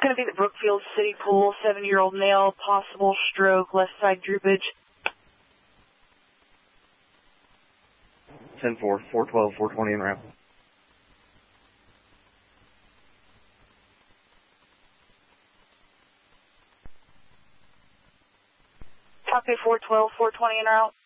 going to be the Brookfield City Pool, 7-year-old male, possible stroke, left side droopage. 10-4, 412, 420 en route. Copy 412, 420 en route.